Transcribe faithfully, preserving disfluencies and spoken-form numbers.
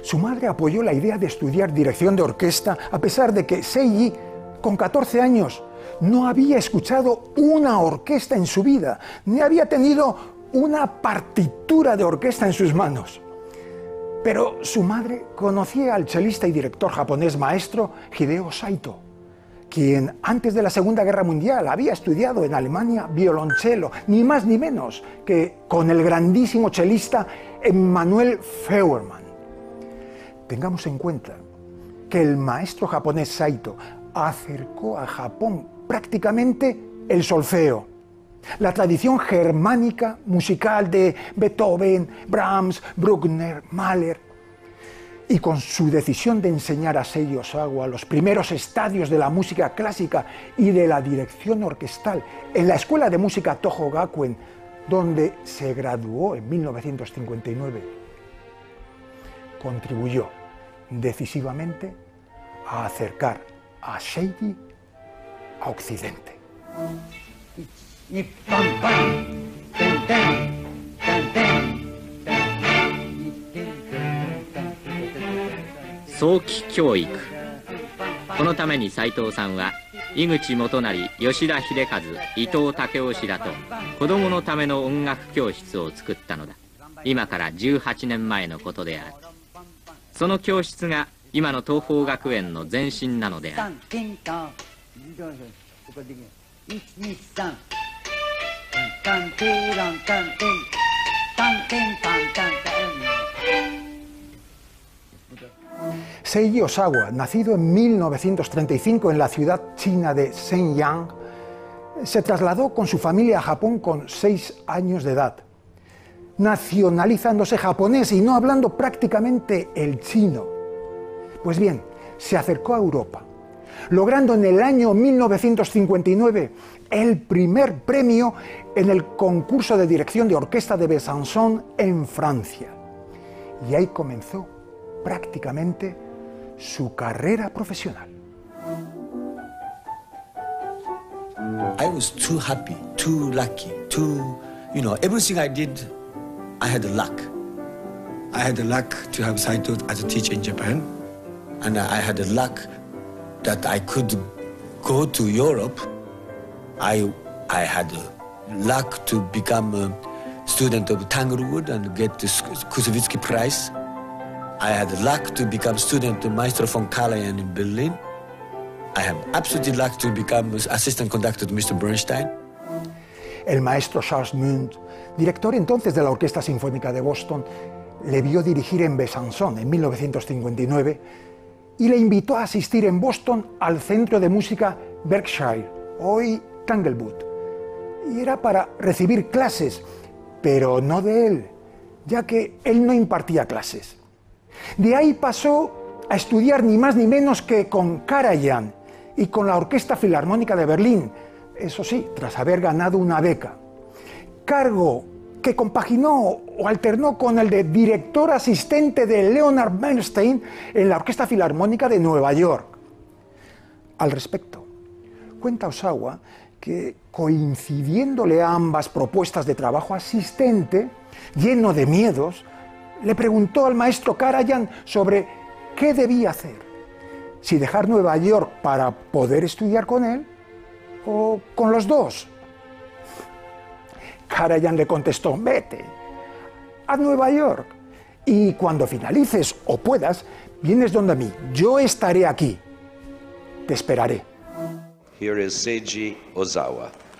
Su madre apoyó la idea de estudiar dirección de orquesta, a pesar de que Seiji, con catorce años, no había escuchado una orquesta en su vida, ni había tenido una partitura de orquesta en sus manos. Pero su madre conocía al chelista y director japonés maestro Hideo Saito, quien antes de la Segunda Guerra Mundial había estudiado en Alemania violonchelo, ni más ni menos que con el grandísimo chelista Emanuel Feuermann. Tengamos en cuenta que el maestro japonés Saito acercó a Japón prácticamente el solfeo, la tradición germánica musical de Beethoven, Brahms, Bruckner, Mahler. Y con su decisión de enseñar a Seiji Ozawa los primeros estadios de la música clásica y de la dirección orquestal en la Escuela de Música Toho Gakuen, donde se graduó en mil novecientos cincuenta y nueve, contribuyó decisivamente a acercar a Seiji a Occidente. 早期教育。このために斉藤さんは井口元就、吉田秀和、伊藤武雄氏らと子どものための音楽教室を作ったのだ。今からじゅうはちねんまえのことである。その教室が今の東邦学園の前身なのである。 Seiji Ozawa, nacido en mil novecientos treinta y cinco en la ciudad china de Shenyang, se trasladó con su familia a Japón con seis años de edad, nacionalizándose japonés y no hablando prácticamente el chino. Pues bien, se acercó a Europa, logrando en el año mil novecientos cincuenta y nueve el primer premio en el concurso de dirección de orquesta de Besançon en Francia. Y ahí comenzó prácticamente su carrera profesional. I was too happy, too lucky, too, you know, everything I did, I had luck. I had the luck to have Saito as a teacher in Japan, and I had the luck that I could go to Europe. I, I had luck to become a student of Tanglewood and get the Kusevitsky Prize. I had luck to become student of Maestro von Karajan in Berlin. I have absolutely luck to become assistant conductor to mister Bernstein. El maestro Charles Munt, director entonces de la Orquesta Sinfónica de Boston, le vio dirigir en Besançon en mil novecientos cincuenta y nueve y le invitó a asistir en Boston al Centro de Música Berkshire, hoy Tanglewood. Y era para recibir clases, pero no de él, ya que él no impartía clases. De ahí pasó a estudiar ni más ni menos que con Karajan y con la Orquesta Filarmónica de Berlín, eso sí, tras haber ganado una beca. Cargo que compaginó o alternó con el de director asistente de Leonard Bernstein en la Orquesta Filarmónica de Nueva York. Al respecto, cuenta Ozawa que, coincidiéndole a ambas propuestas de trabajo asistente, lleno de miedos, le preguntó al maestro Karajan sobre qué debía hacer, si dejar Nueva York para poder estudiar con él o con los dos. Karajan le contestó: vete a Nueva York y cuando finalices o puedas, vienes donde mí, yo estaré aquí, te esperaré. Here is Seiji Ozawa.